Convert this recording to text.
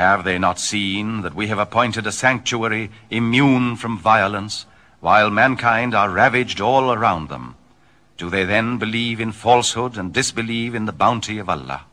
Have they not seen that we have appointed a sanctuary immune from violence, while mankind are ravaged all around them? Do they then believe in falsehood and disbelieve in the bounty of Allah?